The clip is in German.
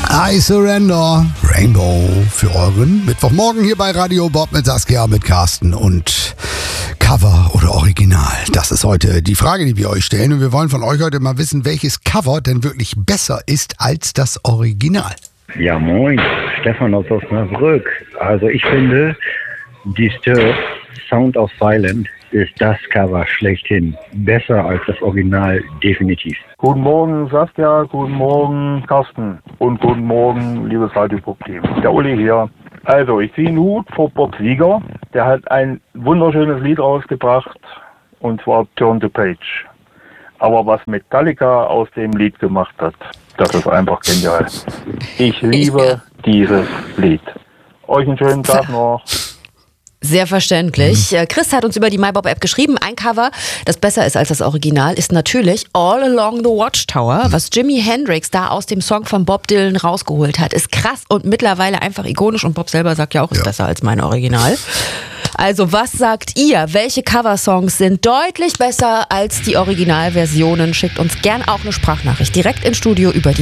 I Surrender, Rainbow für euren Mittwochmorgen hier bei Radio Bob mit Saskia, mit Carsten und Cover oder Original. Das ist heute die Frage, die wir euch stellen, und wir wollen von euch heute mal wissen, welches Cover denn wirklich besser ist als das Original. Ja, moin, Stefan aus Osnabrück. Also ich finde, Disturbed, Sound of Silence ist das Cover schlechthin. Besser als das Original, definitiv. Guten Morgen Saskia, guten Morgen Carsten und guten Morgen liebes Radiopublikum. Der Uli hier. Also ich ziehe einen Hut vor Bob Seger. Der hat ein wunderschönes Lied rausgebracht und zwar Turn the Page. Aber was Metallica aus dem Lied gemacht hat, das ist einfach genial. Ich liebe dieses Lied. Euch einen schönen Tag noch. Sehr verständlich. Chris hat uns über die MyBob-App geschrieben, ein Cover, das besser ist als das Original, ist natürlich All Along the Watchtower. Was Jimi Hendrix da aus dem Song von Bob Dylan rausgeholt hat, ist krass und mittlerweile einfach ikonisch, und Bob selber sagt ja auch, ist besser als mein Original. Also was sagt ihr? Welche Coversongs sind deutlich besser als die Originalversionen? Schickt uns gern auch eine Sprachnachricht direkt ins Studio über die